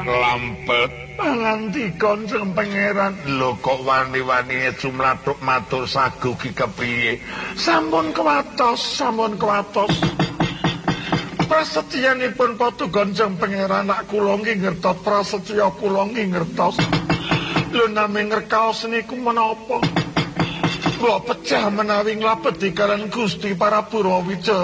lampet panganti Kanjeng Pangeran. Lho kok wani-wani jumlatuk matur sagu ki kepiye? Sampun kewatos. Prasetyanipun Patu Kanjeng Pangeran nak kula nggih ngertos, prasetya kula nggih ngertos. Lho namung ngerkaos niku menapa? Kula pecah menawi nglabeti kaliyan Gusti Parapurwawija